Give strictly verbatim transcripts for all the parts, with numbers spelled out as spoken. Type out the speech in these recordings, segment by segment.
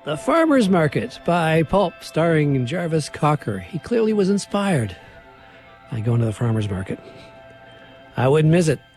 The Farmer's Market by Pulp, starring Jarvis Cocker. He clearly was inspired by going to the Farmer's Market. I wouldn't miss it.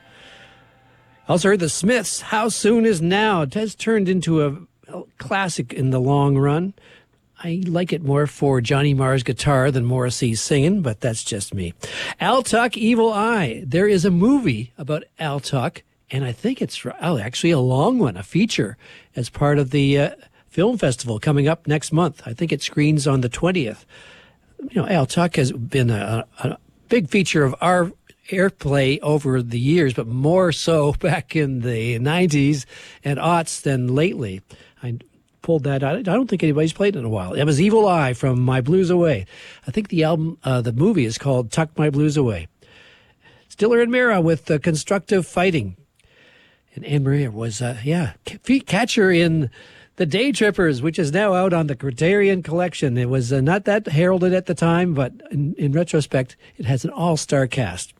Also heard the Smiths, How Soon Is Now. It has turned into a classic in the long run. I like it more for Johnny Marr's guitar than Morrissey's singing, but that's just me. Al Tuck, Evil Eye. There is a movie about Al Tuck, and I think it's oh, actually a long one, a feature, as part of the uh, film festival coming up next month. I think it screens on the twentieth. You know, Al Tuck has been a, a big feature of our airplay over the years, but more so back in the nineties and aughts than lately. I pulled that out. I don't think anybody's played it in a while. It was Evil Eye from My Blues Away. I think the album, uh, the movie is called Tuck My Blues Away. Stiller and Mira with uh, Constructive Fighting. And Anne Marie was, uh, yeah, catcher in The Day Trippers, which is now out on the Criterion Collection. It was uh, not that heralded at the time, but in, in retrospect, it has an all-star cast.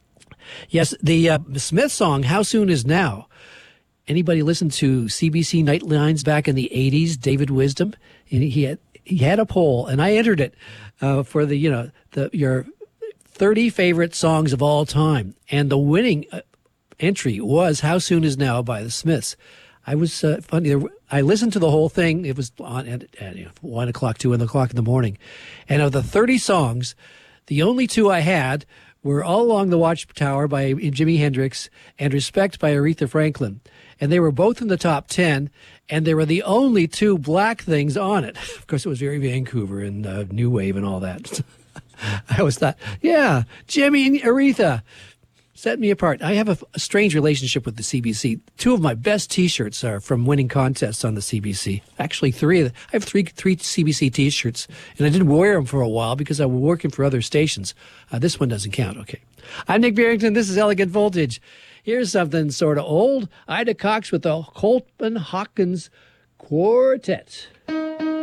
Yes, the uh, Smith song, How Soon Is Now. Anybody listen to C B C Nightlines back in the eighties? David Wisdom, and he had he had a poll, and I entered it uh, for the you know the your thirty favorite songs of all time, and the winning uh, entry was "How Soon Is Now" by the Smiths. I was uh, funny. I listened to the whole thing. It was on at, at you know, one o'clock, two o'clock in the morning, and of the thirty songs, the only two I had were All Along the Watchtower by Jimi Hendrix and Respect by Aretha Franklin. And they were both in the top ten, and they were the only two black things on it. Of course, it was very Vancouver and uh, New Wave and all that. I always thought, yeah, Jimmy and Aretha set me apart. I have a, a strange relationship with the C B C. Two of my best T-shirts are from winning contests on the C B C. Actually, three of the, I have three three C B C T-shirts, and I didn't wear them for a while because I was working for other stations. Uh, this one doesn't count. Okay. I'm Nick Barrington. This is Elegant Voltage. Here's something sort of old. Ida Cox with the Coleman Hawkins Quartet.